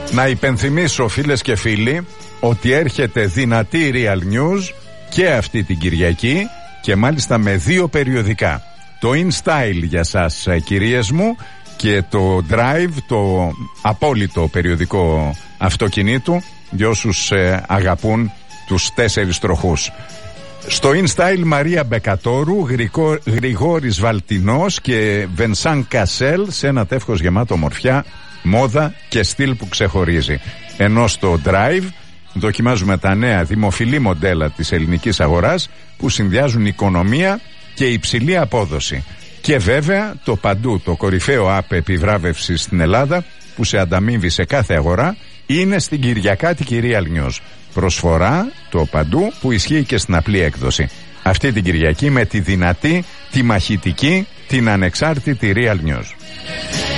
Να υπενθυμίσω, φίλες και φίλοι, ότι έρχεται δυνατή Real News και αυτή την Κυριακή και μάλιστα με 2 περιοδικά. Το InStyle για σας, κυρίες μου, και το Drive, το απόλυτο περιοδικό αυτοκινήτου για όσους αγαπούν τους 4 τροχούς. Στο InStyle Μαρία Μπεκατόρου, Γρηγόρης Βαλτινός και Βενσάν Κασέλ σε ένα τεύχος γεμάτο ομορφιά, μόδα και στυλ που ξεχωρίζει. Ενώ στο Drive δοκιμάζουμε τα νέα δημοφιλή μοντέλα της ελληνικής αγοράς που συνδυάζουν οικονομία και υψηλή απόδοση. Και βέβαια το παντού, το κορυφαίο app επιβράβευσης στην Ελλάδα που σε ανταμείβει σε κάθε αγορά είναι στην Κυριακάτικη Real News. Προσφορά το παντού που ισχύει και στην απλή έκδοση. Αυτή την Κυριακή με τη δυνατή, τη μαχητική, την ανεξάρτητη Real News.